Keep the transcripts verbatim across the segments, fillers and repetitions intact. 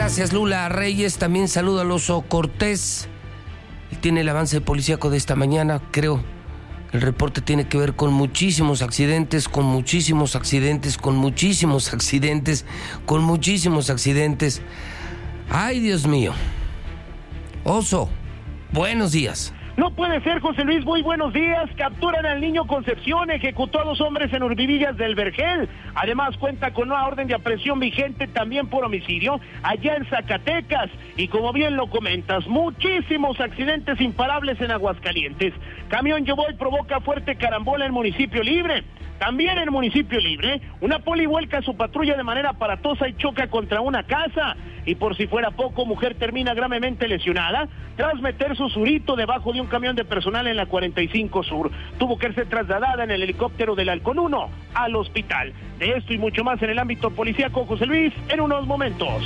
Gracias, Lula Reyes. También saludo al Oso Cortés. Él tiene el avance policíaco de esta mañana. Creo que el reporte tiene que ver con muchísimos accidentes, con muchísimos accidentes, con muchísimos accidentes, con muchísimos accidentes. Ay, Dios mío. Oso, buenos días. No puede ser, José Luis, muy buenos días. Capturan al niño Concepción, ejecutó a dos hombres en Urbivillas del Vergel. Además cuenta con una orden de aprehensión vigente también por homicidio allá en Zacatecas. Y como bien lo comentas, muchísimos accidentes imparables en Aguascalientes. Camión llevó y provoca fuerte carambola en Municipio Libre. También en Municipio Libre, una poli vuelca su patrulla de manera aparatosa y choca contra una casa. Y por si fuera poco, mujer termina gravemente lesionada tras meter su surito debajo de un camión de personal en la cuarenta y cinco Sur. Tuvo que ser trasladada en el helicóptero del Halcón uno al hospital. De esto y mucho más en el ámbito policíaco, José Luis, en unos momentos.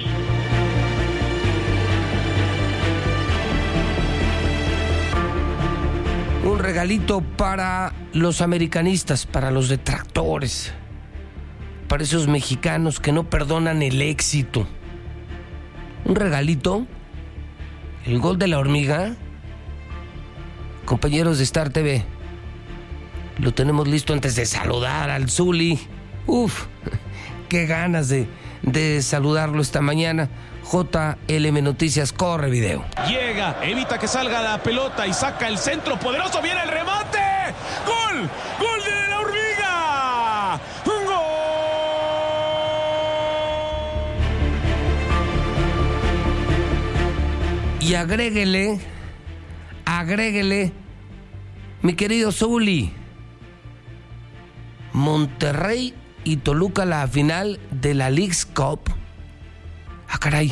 Un regalito para los americanistas, para los detractores, para esos mexicanos que no perdonan el éxito. Un regalito, el gol de la hormiga. Compañeros de Star T V, lo tenemos listo antes de saludar al Zuli. Uf, qué ganas de, de saludarlo esta mañana. J L M Noticias, corre video. Llega, evita que salga la pelota y saca el centro poderoso, viene el remate. ¡Gol! ¡Gol de la hormiga! ¡Un gol! Y agréguele, agréguele, mi querido Zuli, Monterrey y Toluca, la final de la Leagues Cup. Ah, caray.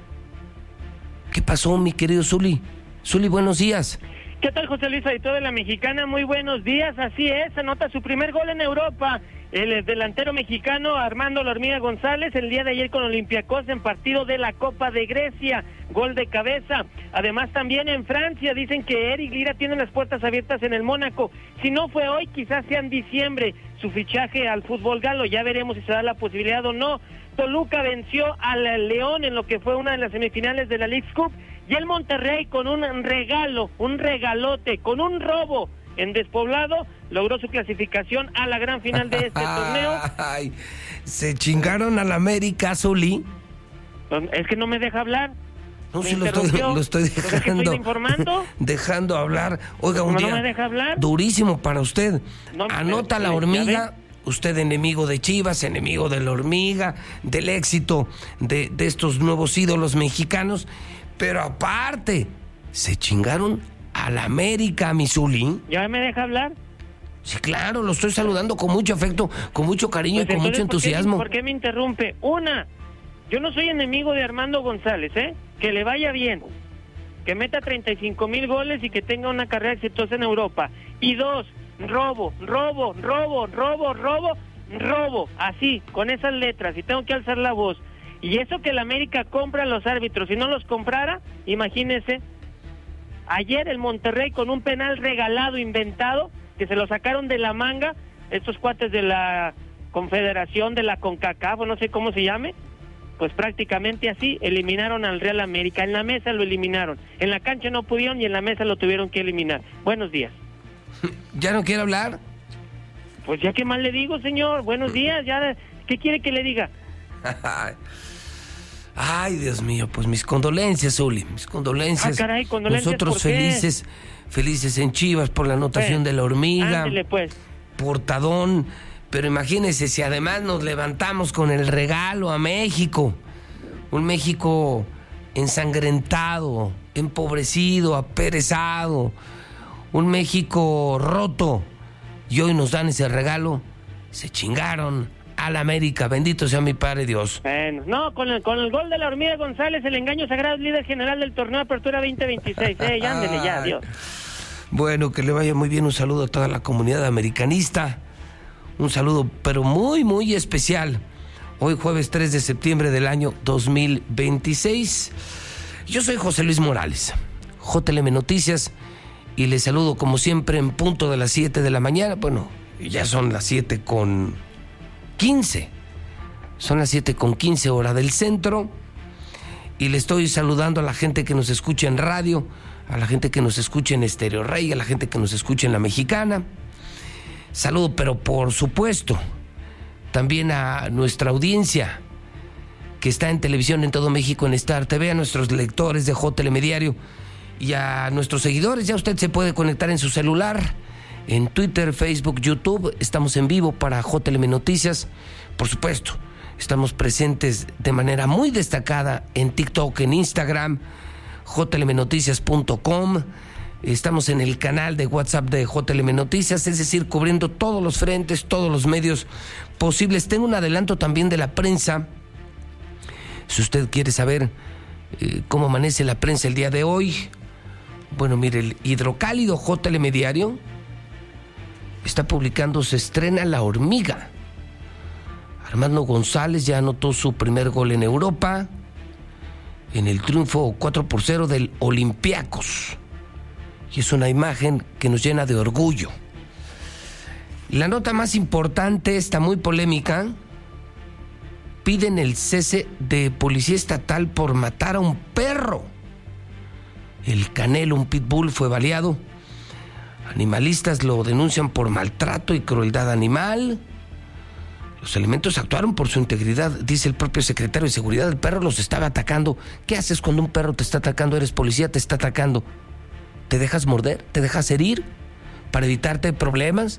¿Qué pasó, mi querido Zuli? Zuli, buenos días. ¿Qué tal, José Luis, editor de La Mexicana? Muy buenos días. Así es, anota su primer gol en Europa. El delantero mexicano Armando La Hormiga González el día de ayer con Olympiacos en partido de la Copa de Grecia, gol de cabeza. Además también en Francia dicen que Eric Lira tiene las puertas abiertas en el Mónaco. Si no fue hoy, quizás sea en diciembre su fichaje al fútbol galo. Ya veremos si se da la posibilidad o no. Toluca venció al León en lo que fue una de las semifinales de la Leagues Cup. Y el Monterrey con un regalo, un regalote, con un robo en Despoblado, logró su clasificación a la gran final de este torneo. Ay, se chingaron al América, Zuli. Es que no me deja hablar. No, sí lo estoy, lo estoy dejando. ¿Es que estoy informando? Dejando hablar. Oiga, un día no me deja hablar? durísimo para usted. No, Anota pero, la hormiga. Usted enemigo de Chivas, enemigo de la hormiga, del éxito de, de estos nuevos ídolos mexicanos. Pero aparte, se chingaron al América, mi Zuli. ¿Ya me deja hablar? Sí, claro, lo estoy saludando con mucho afecto, con mucho cariño Pues y con mucho entusiasmo. ¿por qué, ¿Por qué me interrumpe? Una, yo no soy enemigo de Armando González, ¿eh? Que le vaya bien, que meta treinta y cinco mil goles y que tenga una carrera exitosa en Europa. Y dos, robo, robo, robo, robo, robo, robo, así, con esas letras, y tengo que alzar la voz. Y eso que el América compra a los árbitros, si no los comprara, imagínese, ayer el Monterrey con un penal regalado, inventado, que se lo sacaron de la manga, estos cuates de la Confederación de la CONCACAF, o no sé cómo se llame, pues prácticamente así eliminaron al Real América. En la mesa lo eliminaron, en la cancha no pudieron y en la mesa lo tuvieron que eliminar. Buenos días. ¿Ya no quiere hablar? Pues ya qué más le digo, señor, buenos días, ya, ¿qué quiere que le diga? Ay, Dios mío, pues mis condolencias, Zuli, mis condolencias. Ah, caray, condolencias. Nosotros ¿por qué? felices, felices en Chivas por la anotación pues, de la hormiga. Ándele, pues. Portadón, pero imagínese si además nos levantamos con el regalo a México. Un México ensangrentado, empobrecido, aperezado. Un México roto. Y hoy nos dan ese regalo. Se chingaron a la América, bendito sea mi Padre Dios. Bueno, no, con el, con el gol de la Hormiga González, el engaño sagrado, líder general del torneo Apertura veinte veintiséis. Eh, ya ándele ya, Dios. Bueno, que le vaya muy bien, un saludo a toda la comunidad americanista. Un saludo, pero muy, muy especial. Hoy jueves tres de septiembre del año dos mil veintiséis. Yo soy José Luis Morales, J L M Noticias, y les saludo como siempre en punto de las siete de la mañana. Bueno, ya son las siete con quince. Son las siete con quince hora del centro. y le estoy saludando a la gente que nos escucha en radio, a la gente que nos escucha en Estéreo Rey, a la gente que nos escucha en La Mexicana. Saludo, pero por supuesto, también a nuestra audiencia que está en televisión en todo México, en Star T V, a nuestros lectores de J L M Diario y a nuestros seguidores. Ya usted se puede conectar en su celular, en Twitter, Facebook, YouTube. Estamos en vivo para J L M Noticias. Por supuesto, estamos presentes de manera muy destacada en TikTok, en Instagram, J L M noticias punto com. Estamos en el canal de WhatsApp de J L M Noticias, es decir, cubriendo todos los frentes, todos los medios posibles. Tengo un adelanto también de la prensa. Si usted quiere saber eh, cómo amanece la prensa el día de hoy, bueno, mire, el hidrocálido J L M Diario está publicando, se estrena La Hormiga. Armando González ya anotó su primer gol en Europa, en el triunfo cuatro por cero del Olympiacos. Y es una imagen que nos llena de orgullo. La nota más importante, está muy polémica. Piden el cese de policía estatal por matar a un perro. El Canelo, un pitbull, fue baleado. Animalistas lo denuncian por maltrato y crueldad animal. Los elementos actuaron por su integridad, dice el propio secretario de Seguridad. El perro los estaba atacando. ¿Qué haces cuando un perro te está atacando? Eres policía, te está atacando. ¿Te dejas morder? ¿Te dejas herir? ¿Para evitarte problemas?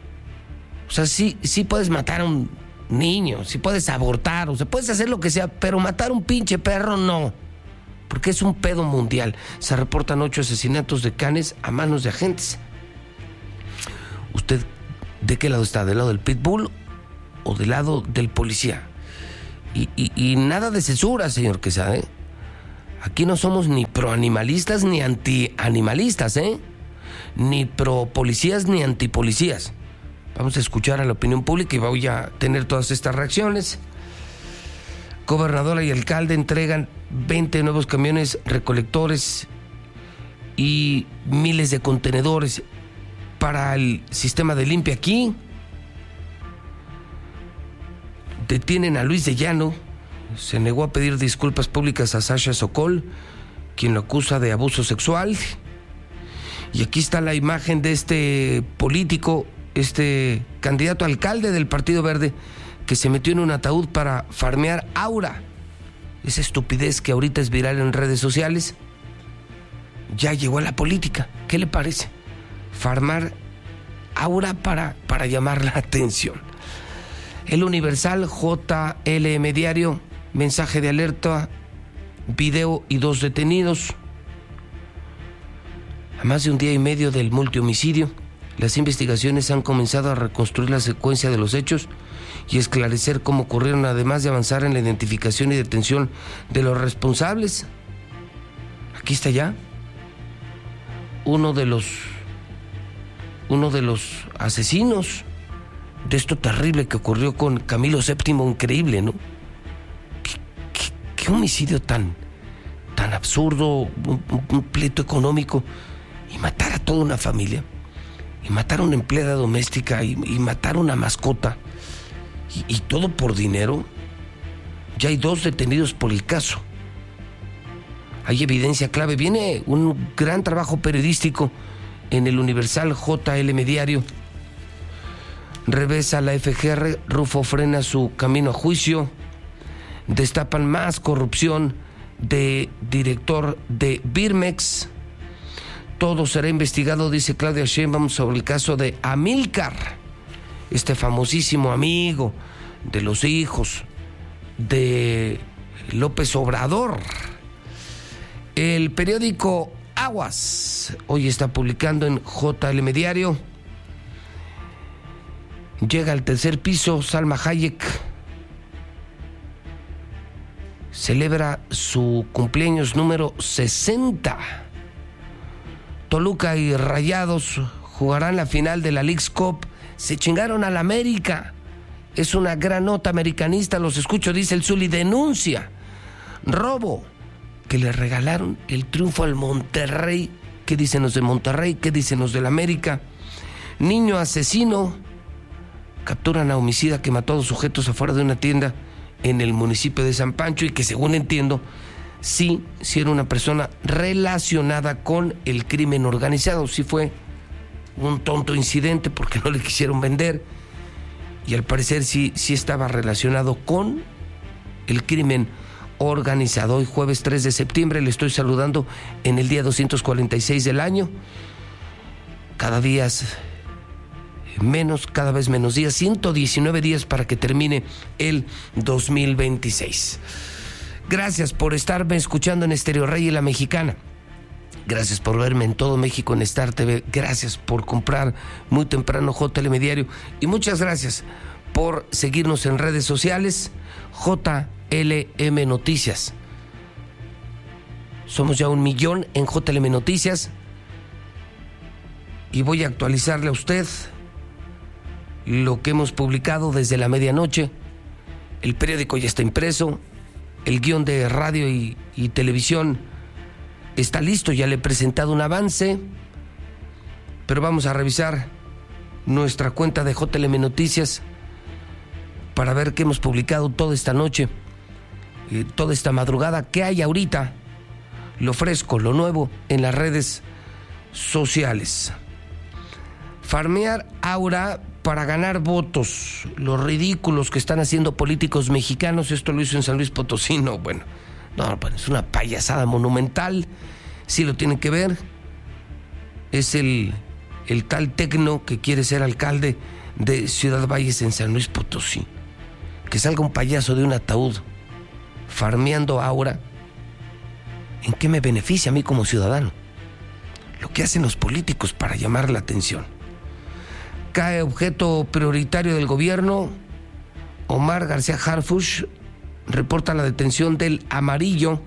O sea, sí, sí puedes matar a un niño, sí puedes abortar, o sea, puedes hacer lo que sea, pero matar a un pinche perro no. Porque es un pedo mundial. Se reportan ocho asesinatos de canes a manos de agentes. ¿Usted de qué lado está? ¿Del lado del pitbull o del lado del policía? Y, y, y nada de censura, señor Quesada, ¿eh? Aquí no somos ni proanimalistas ni antianimalistas, ¿eh? Ni pro policías ni antipolicías. Vamos a escuchar a la opinión pública y voy a tener todas estas reacciones. Gobernadora y alcalde entregan veinte nuevos camiones recolectores y miles de contenedores para el sistema de limpia aquí. Detienen a Luis de Llano. Se negó a pedir disculpas públicas a Sasha Sokol, quien lo acusa de abuso sexual. Y aquí está la imagen de este político, este candidato a alcalde del Partido Verde, que se metió en un ataúd para farmear aura. Esa estupidez que ahorita es viral en redes sociales, ya llegó a la política. ¿Qué le parece? Farmar aura para, para llamar la atención. El Universal, J L M Diario, mensaje de alerta, video y dos detenidos. A más de un día y medio del multihomicidio, las investigaciones han comenzado a reconstruir la secuencia de los hechos y esclarecer cómo ocurrieron, además de avanzar en la identificación y detención de los responsables. Aquí está ya uno de los uno de los asesinos de esto terrible que ocurrió con Camilo séptimo, increíble, ¿no? ¿Qué, qué, qué homicidio tan, tan absurdo, un, un pleito económico, y matar a toda una familia, y matar a una empleada doméstica, y, y matar a una mascota, y, y todo por dinero. Ya hay dos detenidos por el caso. Hay evidencia clave. Viene un gran trabajo periodístico en el Universal, J L M Diario. Revesa la F G R, Rufo frena su camino a juicio. Destapan más corrupción de director de Birmex. Todo será investigado, dice Claudia Sheinbaum, sobre el caso de Amílcar, este famosísimo amigo de los hijos de López Obrador. El periódico Aguas hoy está publicando en J L M Diario. Llega al tercer piso, Salma Hayek celebra su cumpleaños número sesenta. Toluca y Rayados jugarán la final de la Leagues Cup. Se chingaron al América. Es una gran nota americanista, los escucho, dice el Zuli. Denuncia robo, que le regalaron el triunfo al Monterrey. ¿Qué dicen los de Monterrey? ¿Qué dicen los del América? Niño asesino. Capturan a homicida que mató a dos sujetos afuera de una tienda en el municipio de San Pancho y que, según entiendo, sí, sí era una persona relacionada con el crimen organizado. Sí fue un tonto incidente porque no le quisieron vender y al parecer sí, sí estaba relacionado con el crimen organizado. Hoy jueves tres de septiembre le estoy saludando en el día doscientos cuarenta y seis del año. Cada día menos, cada vez menos días, ciento diecinueve días para que termine el dos mil veintiséis. Gracias por estarme escuchando en Estéreo Rey y La Mexicana. Gracias por verme en todo México en Star T V. Gracias por comprar muy temprano J L M Diario. Y muchas gracias por seguirnos en redes sociales. J L M Noticias. Somos ya un millón en J L M Noticias. Y voy a actualizarle a usted lo que hemos publicado desde la medianoche. El periódico ya está impreso. El guión de radio y, y televisión está listo. Ya le he presentado un avance. Pero vamos a revisar nuestra cuenta de J L M Noticias para ver qué hemos publicado toda esta noche, eh, toda esta madrugada. ¿Qué hay ahorita? Lo fresco, lo nuevo en las redes sociales. Farmear aura para ganar votos. Los ridículos que están haciendo políticos mexicanos. Esto lo hizo en San Luis Potosí. No, bueno, no, es una payasada monumental. Sí lo tienen que ver. Es el, el tal Tecno que quiere ser alcalde de Ciudad Valles en San Luis Potosí. Que salga un payaso de un ataúd farmeando aura. ¿En qué me beneficia a mí como ciudadano? Lo que hacen los políticos para llamar la atención. Cae objeto prioritario del gobierno. Omar García Harfuch reporta la detención del Amarillo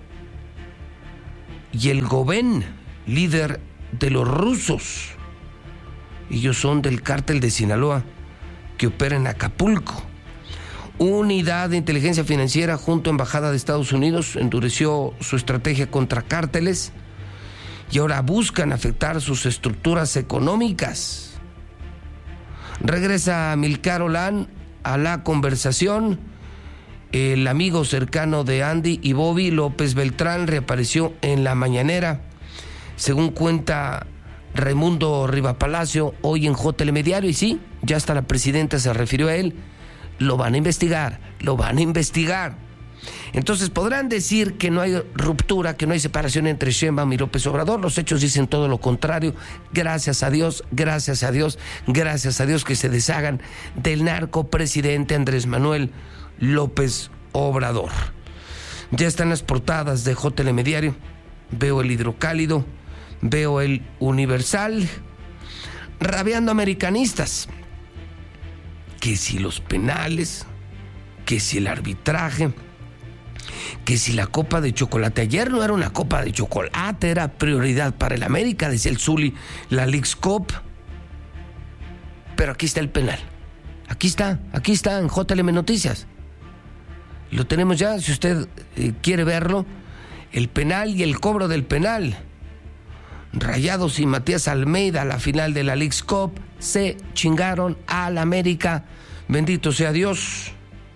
y el Gobén, líder de los rusos. Ellos son del cártel de Sinaloa que opera en Acapulco. Unidad de Inteligencia Financiera junto a Embajada de Estados Unidos endureció su estrategia contra cárteles y ahora buscan afectar sus estructuras económicas. Regresa Amílcar Olán a la conversación. El amigo cercano de Andy y Bobby, López Beltrán, reapareció en la mañanera. Según cuenta Raimundo Rivapalacio hoy en J L M Diario, y sí, ya hasta la presidenta se refirió a él. Lo van a investigar, lo van a investigar. Entonces podrán decir que no hay ruptura, que no hay separación entre Sheinbaum y López Obrador. Los hechos dicen todo lo contrario. Gracias a Dios, gracias a Dios, gracias a Dios que se deshagan del narcopresidente Andrés Manuel López Obrador. Ya están las portadas de J L M Diario. Veo el Hidrocálido, veo el Universal. Rabiando americanistas. Que si los penales, que si el arbitraje, que si la copa de chocolate. Ayer no era una copa de chocolate, era prioridad para el América, decía el Zuli, la Leagues Cup. Pero aquí está el penal. Aquí está, aquí está en J L M Noticias. Lo tenemos ya, si usted eh, quiere verlo. El penal y el cobro del penal. Rayados y Matías Almeida, la final de la Leagues Cup, se chingaron al América. Bendito sea Dios.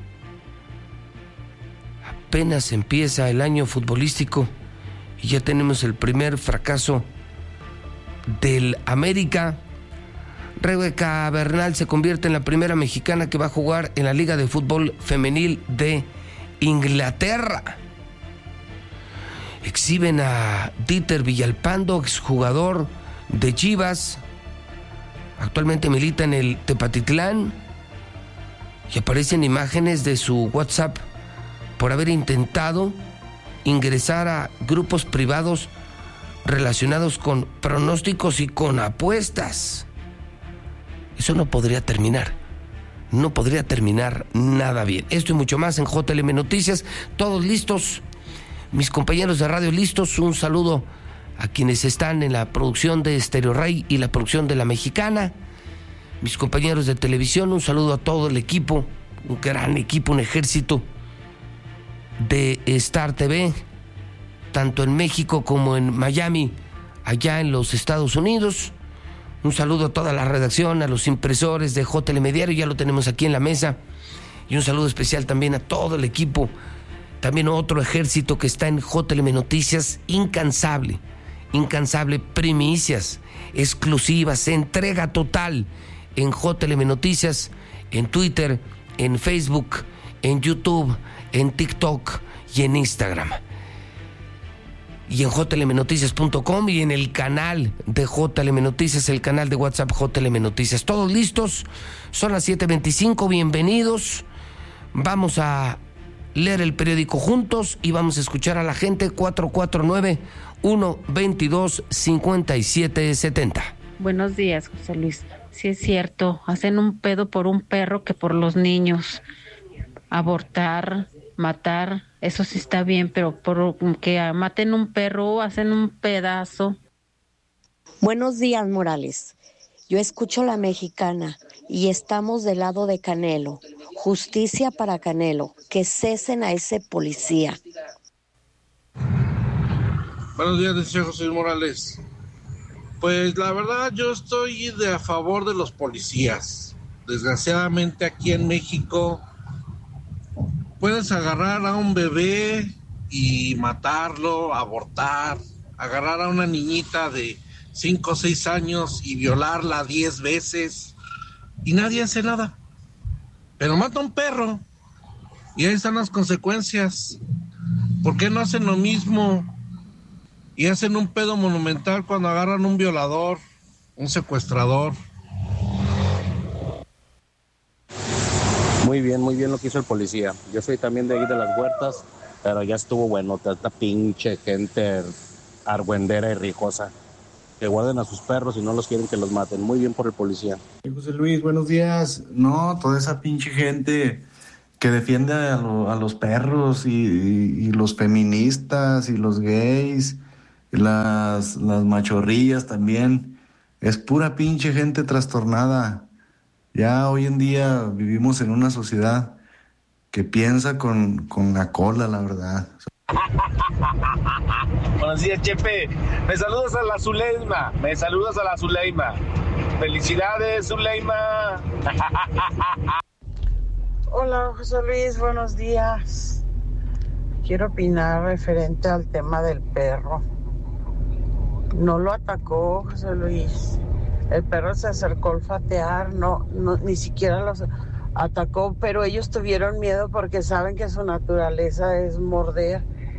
Apenas empieza el año futbolístico y ya tenemos el primer fracaso del América. Rebeca Bernal se convierte en la primera mexicana que va a jugar en la Liga de Fútbol Femenil de Inglaterra. Exhiben a Dieter Villalpando, exjugador de Chivas. Actualmente milita en el Tepatitlán. Y aparecen imágenes de su WhatsApp por haber intentado ingresar a grupos privados relacionados con pronósticos y con apuestas. Eso no podría terminar. No podría terminar nada bien. Esto y mucho más en J L M Noticias. Todos listos. Mis compañeros de radio listos. Un saludo a quienes están en la producción de Estéreo Rey y la producción de La Mexicana. Mis compañeros de televisión, un saludo a todo el equipo, un gran equipo, un ejército de Star T V, tanto en México como en Miami, allá en los Estados Unidos. Un saludo a toda la redacción, a los impresores de J L M Diario, ya lo tenemos aquí en la mesa. Y un saludo especial también a todo el equipo También otro ejército que está en J L M Noticias, incansable, incansable, primicias exclusivas, entrega total en J L M Noticias, en Twitter, en Facebook, en YouTube, en TikTok y en Instagram. Y en J L M noticias punto com y en el canal de J L M Noticias, el canal de WhatsApp J L M Noticias. ¿Todos listos? Son las siete veinticinco, bienvenidos. Vamos a leer el periódico juntos y vamos a escuchar a la gente. Cuatro cuatro nueve, uno dos dos, cinco siete siete cero. Buenos días, José Luis. Sí es cierto, hacen un pedo por un perro que por los niños. Abortar, matar, eso sí está bien, pero por que maten un perro, hacen un pedazo. Buenos días, Morales. Yo escucho La Mexicana y estamos del lado de Canelo. Justicia para Canelo, que cesen a ese policía. Buenos días, dice José Morales. Pues la verdad yo estoy de a favor de los policías. Desgraciadamente aquí en México puedes agarrar a un bebé y matarlo, abortar, agarrar a una niñita de cinco o seis años y violarla diez veces y nadie hace nada. Pero mata a un perro y ahí están las consecuencias. ¿Por qué no hacen lo mismo y hacen un pedo monumental cuando agarran un violador, un secuestrador? Muy bien, muy bien lo que hizo el policía. Yo soy también de ahí de las Huertas, pero ya estuvo bueno, tanta pinche gente argüendera y rijosa. Que guarden a sus perros y no los quieren que los maten. Muy bien por el policía. José Luis, buenos días. No, toda esa pinche gente que defiende a, lo, a los perros y, y, y los feministas y los gays, y las, las machorrillas también. Es pura pinche gente trastornada. Ya hoy en día vivimos en una sociedad que piensa con, con la cola, la verdad. Buenos días, Chepe. Me saludas a la Zuleima. Me saludas a la Zuleima. Felicidades, Zuleima. Hola, José Luis. Buenos días. Quiero opinar referente al tema del perro. No lo atacó, José Luis. El perro se acercó a olfatear, no, no, ni siquiera los atacó, pero ellos tuvieron miedo porque saben que su naturaleza es morder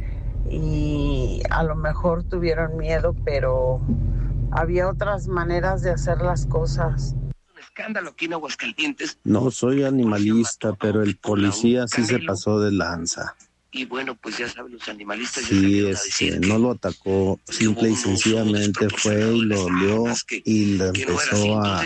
y a lo mejor tuvieron miedo, pero había otras maneras de hacer las cosas. Un escándalo aquí en Aguascalientes. No soy animalista, pero el policía sí se pasó de lanza. Y bueno, pues ya saben, los animalistas... Sí, este, no lo atacó, simple y sencillamente fue y lo olió y le empezó a,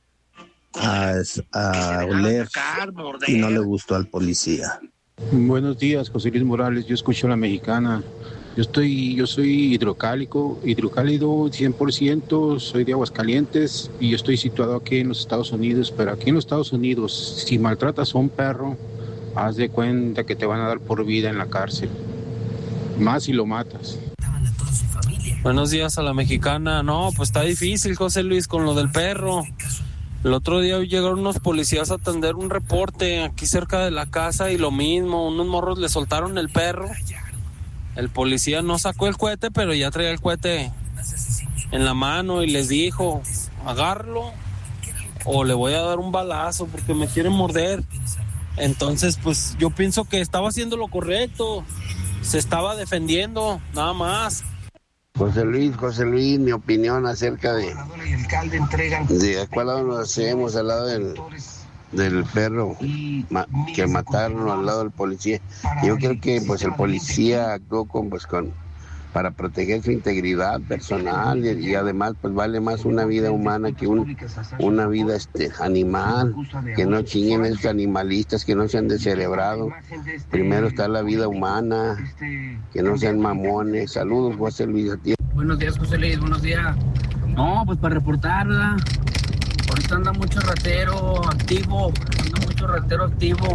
a, a oler y no le gustó al policía. Buenos días, José Luis Morales, yo escucho La Mexicana. Yo estoy, yo soy hidrocálico, hidrocálido cien por ciento, soy de Aguascalientes y yo estoy situado aquí en los Estados Unidos, pero aquí en los Estados Unidos, si maltratas a un perro, haz de cuenta que te van a dar por vida en la cárcel, más si lo matas. Buenos días a La Mexicana. No, pues está difícil, José Luis, con lo del perro. El otro día llegaron unos policías a atender un reporte aquí cerca de la casa y lo mismo, unos morros le soltaron el perro. El policía no sacó el cohete, pero ya traía el cohete en la mano y les dijo, agárralo o le voy a dar un balazo porque me quieren morder. Entonces, pues yo pienso que estaba haciendo lo correcto, se estaba defendiendo, nada más. José Luis, José Luis, mi opinión acerca de, de a cuál lado nos hacemos, al lado del, del perro ma, que mataron al lado del policía. Yo creo que pues el policía actuó con, pues, con, para proteger su integridad personal y, y además pues vale más una vida humana que un, una vida este animal, que no chinguen esos animalistas, que no sean descerebrados. Primero está la vida humana, que no sean mamones. Saludos, José Luis. A ti. Buenos días, José Luis, buenos días. No, pues para reportarla. Ahorita anda mucho ratero activo, anda mucho ratero activo.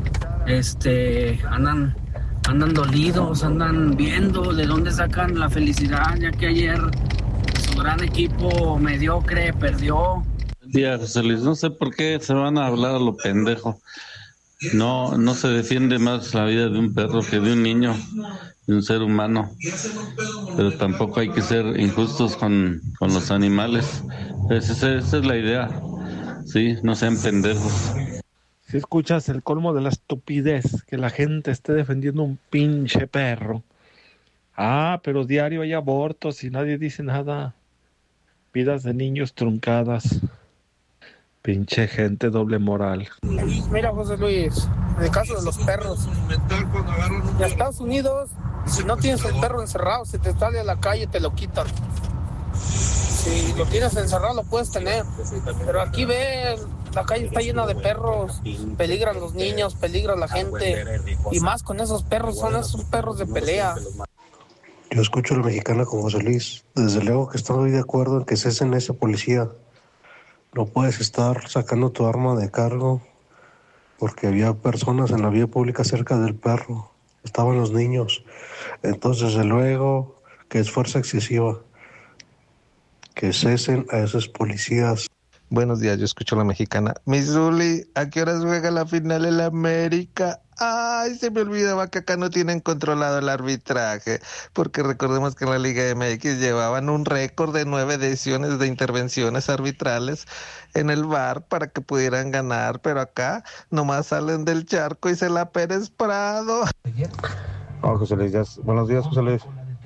Este, andan... Andan dolidos, andan viendo de dónde sacan la felicidad, ya que ayer su gran equipo mediocre perdió. Buenos días, José Luis. No sé por qué se van a hablar a lo pendejo. No, no se defiende más la vida de un perro que de un niño, de un ser humano. Pero tampoco hay que ser injustos con, con los animales. Esa, esa, esa es la idea. Sí, no sean pendejos. Si escuchas el colmo de la estupidez, que la gente esté defendiendo un pinche perro. Ah, pero diario hay abortos y nadie dice nada. Vidas de niños truncadas. Pinche gente doble moral. Mira, José Luis, en el caso de los perros, en Estados Unidos, si no tienes el perro encerrado, si te sale a la calle te lo quitan. Si lo tienes encerrado lo puedes tener, pero aquí ve, la calle está llena de perros, peligran los niños, peligra la gente, y más con esos perros, son esos perros de pelea. Yo escucho a la mexicana con José Luis, desde luego que estoy de acuerdo en que cesen ese policía. No puedes estar sacando tu arma de cargo porque había personas en la vía pública cerca del perro. Estaban los niños. Entonces, desde luego que es fuerza excesiva. Que cesen a esos policías. Buenos días, yo escucho a la mexicana. Mi Zuli, ¿a qué horas juega la final en la América? Ay, se me olvidaba que acá no tienen controlado el arbitraje, porque recordemos que en la Liga M X llevaban un récord de nueve decisiones de intervenciones arbitrales en el V A R para que pudieran ganar, pero acá nomás salen del charco y se la Pérez Prado. Oh, José Luis, ya, buenos días, José Luis.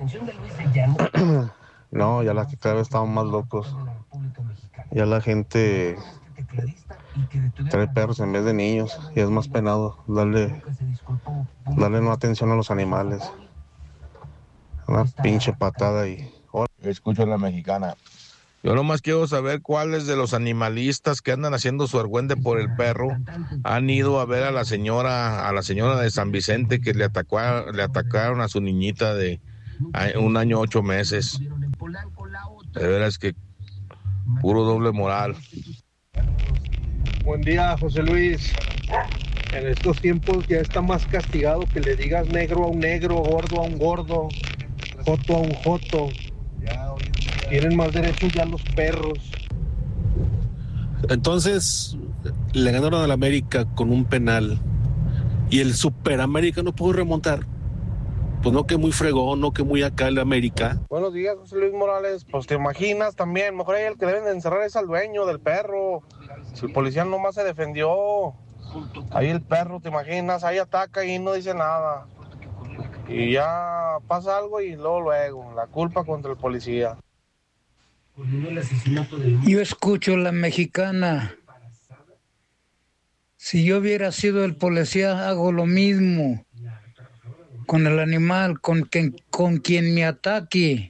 No, ya la que cada vez estamos más locos. Ya la gente trae perros en vez de niños y es más penado darle, darle no atención a los animales. Una pinche patada y... Escucho a la mexicana. Yo nomás quiero saber cuáles de los animalistas que andan haciendo su argüende por el perro han ido a ver a la señora, a la señora de San Vicente que le atacó, le atacaron a su niñita de un año ocho meses. De veras que puro doble moral. Buen día, José Luis. En estos tiempos ya está más castigado que le digas negro a un negro, gordo a un gordo, joto a un joto. Tienen más derechos ya los perros. Entonces, le ganaron a la América con un penal y el Super América no pudo remontar. Pues no que muy fregón, no que muy acá el América. Buenos días, José Luis Morales. Pues te imaginas también, mejor ahí el que deben de encerrar es al dueño del perro. Si el policía nomás se defendió, ahí el perro, te imaginas, ahí ataca y no dice nada. Y ya pasa algo y luego, luego, la culpa contra el policía. Yo escucho la mexicana. Si yo hubiera sido el policía, hago lo mismo. Con el animal, con quien, con quien me ataque.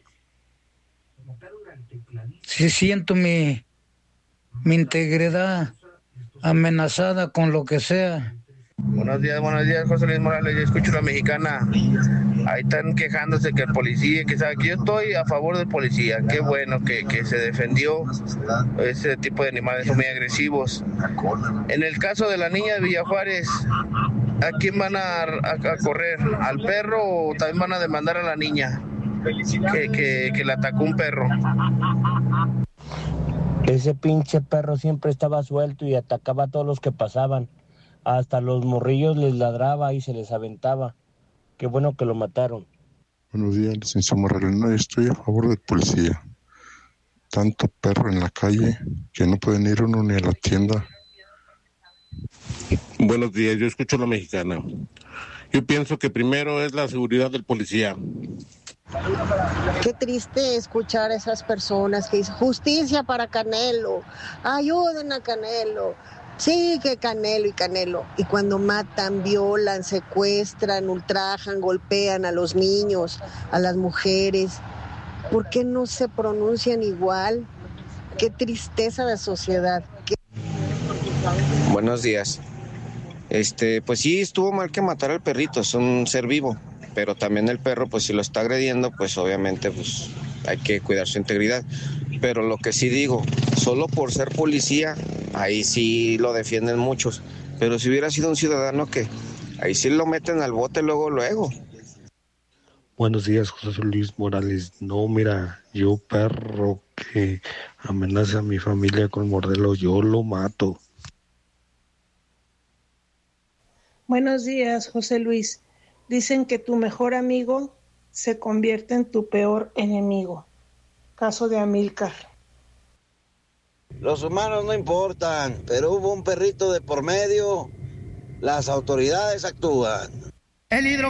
Si siento mi, mi integridad amenazada con lo que sea. Buenos días, buenos días, José Luis Morales. Yo escucho a la mexicana. Ahí están quejándose que el policía, que sabe que yo estoy a favor del policía. Qué bueno que, que se defendió. Ese tipo de animales son muy agresivos. En el caso de la niña de Villajuárez, ¿a quién van a, a, a correr? ¿Al perro o también van a demandar a la niña que, que, que le atacó un perro? Ese pinche perro siempre estaba suelto y atacaba a todos los que pasaban. Hasta los morrillos les ladraba y se les aventaba. Qué bueno que lo mataron. Buenos días, licenciado Morales. No, estoy a favor del policía. Tanto perro en la calle que no pueden ir uno ni a la tienda. Buenos días, yo escucho a la mexicana. Yo pienso que primero es la seguridad del policía. Qué triste escuchar a esas personas que dicen justicia para Canelo, ayuden a Canelo. Sí, que Canelo y Canelo. Y cuando matan, violan, secuestran, ultrajan, golpean a los niños, a las mujeres, ¿por qué no se pronuncian igual? Qué tristeza de sociedad. Qué... Buenos días. Este, pues sí, estuvo mal que matar al perrito, es un ser vivo, pero también el perro, pues si lo está agrediendo, pues obviamente pues hay que cuidar su integridad. Pero lo que sí digo, solo por ser policía, ahí sí lo defienden muchos. Pero si hubiera sido un ciudadano, ¿qué? Ahí sí lo meten al bote luego, luego. Buenos días, José Luis Morales. No, mira, yo perro que amenaza a mi familia con morderlo, yo lo mato. Buenos días, José Luis. Dicen que tu mejor amigo se convierte en tu peor enemigo. Caso de Amílcar. Los humanos no importan, pero hubo un perrito de por medio. Las autoridades actúan. El hidro